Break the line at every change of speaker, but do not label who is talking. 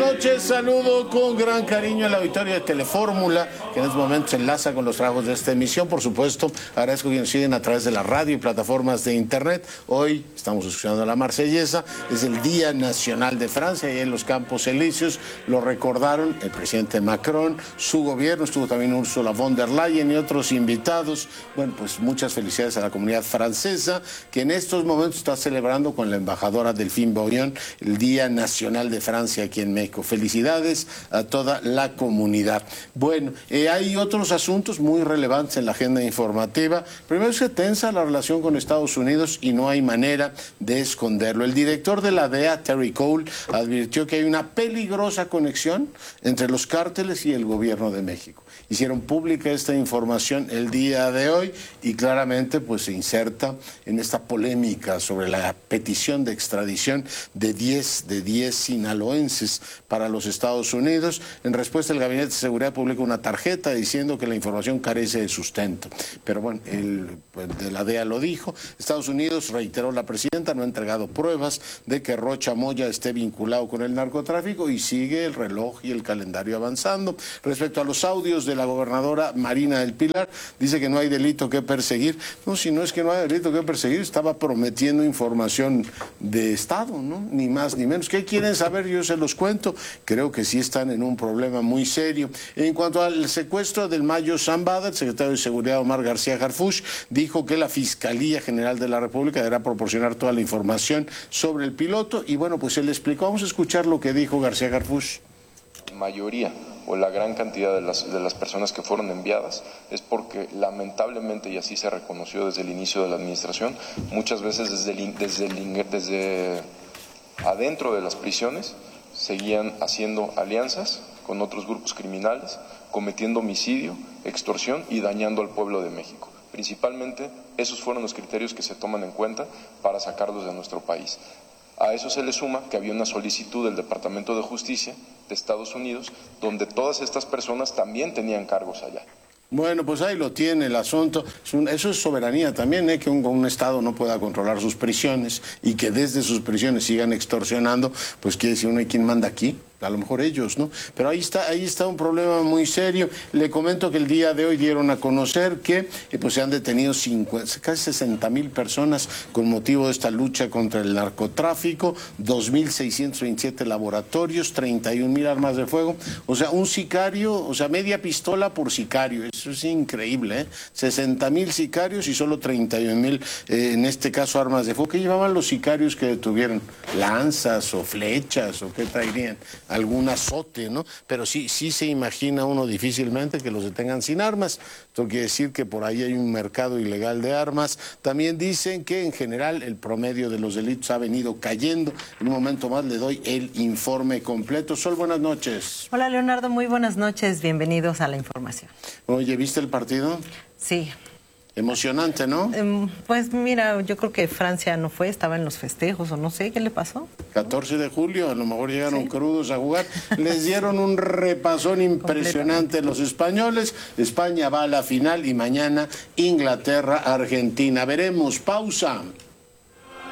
noches, saludo con gran cariño al auditorio de Telefórmula, que en este momento se enlaza con los trabajos de esta emisión. Por supuesto, agradezco que nos siguen a través de la radio y plataformas de internet. Hoy estamos escuchando la Marsellesa, es el Día Nacional de Francia, y en los Campos Elíseos lo recordaron el presidente Macron, su gobierno, estuvo también Ursula von der Leyen y otros invitados. Bueno, pues muchas felicidades a la comunidad francesa, que en estos momentos está celebrando con la embajadora Delphine Baurion el Día Nacional de Francia aquí en México. Felicidades a toda la comunidad. Bueno, hay otros asuntos muy relevantes en la agenda informativa. Primero, se tensa la relación con Estados Unidos y no hay manera de esconderlo. El director de la DEA, Terry Cole, advirtió que hay una peligrosa conexión entre los cárteles y el gobierno de México. Hicieron pública esta información el día de hoy y claramente pues se inserta en esta polémica sobre la petición de extradición de 10 sinaloenses para los Estados Unidos. En respuesta, el Gabinete de Seguridad publica una tarjeta diciendo que la información carece de sustento. Pero bueno, de la DEA lo dijo. Estados Unidos, reiteró la presidenta, no ha entregado pruebas de que Rocha Moya esté vinculado con el narcotráfico y sigue el reloj y el calendario avanzando. Respecto a los audios de la gobernadora Marina del Pilar, dice que no hay delito que perseguir. No, si no es que no hay delito que perseguir, estaba prometiendo información de Estado, ¿no? Ni más ni menos. ¿Qué quieren saber? Yo se los cuento. Creo que sí están en un problema muy serio. En cuanto al secuestro del Mayo Zambada, el secretario de Seguridad Omar García Harfuch dijo que la Fiscalía General de la República deberá proporcionar toda la información sobre el piloto y bueno, pues él explicó. Vamos a escuchar lo que dijo García Harfuch.
Mayoría o la gran cantidad de las personas que fueron enviadas es porque lamentablemente, y así se reconoció desde el inicio de la administración, muchas veces desde adentro de las prisiones seguían haciendo alianzas con otros grupos criminales, cometiendo homicidio, extorsión y dañando al pueblo de México. Principalmente esos fueron los criterios que se toman en cuenta para sacarlos de nuestro país. A eso se le suma que había una solicitud del Departamento de Justicia de Estados Unidos, donde todas estas personas también tenían cargos allá.
Bueno, pues ahí lo tiene el asunto. Eso es soberanía también, que un Estado no pueda controlar sus prisiones y que desde sus prisiones sigan extorsionando, pues quiere decir uno, ¿y quién manda aquí? A lo mejor ellos, ¿no? Pero ahí está un problema muy serio. Le comento que el día de hoy dieron a conocer que pues se han detenido casi 60,000 personas con motivo de esta lucha contra el narcotráfico, 2,627 laboratorios, 31,000 armas de fuego. O sea, un sicario, o sea, media pistola por sicario. Eso es increíble, ¿eh? 60,000 sicarios y solo 31,000, en este caso, armas de fuego. ¿Qué llevaban los sicarios que detuvieron? ¿Lanzas o flechas o qué traerían? Algún azote, ¿no? Pero sí se imagina uno difícilmente que los detengan sin armas. Esto quiere decir que por ahí hay un mercado ilegal de armas. También dicen que en general el promedio de los delitos ha venido cayendo. En un momento más le doy el informe completo. Sol, buenas noches.
Hola, Leonardo, muy buenas noches. Bienvenidos a la información.
Oye, ¿viste el partido?
Sí.
Emocionante, ¿no?
Pues mira, yo creo que Francia no fue, estaba en los festejos o no sé, ¿qué le pasó?
14 de julio, a lo mejor llegaron crudos a jugar. Les dieron un repasón impresionante los españoles. España va a la final y mañana Inglaterra, Argentina. Veremos, pausa.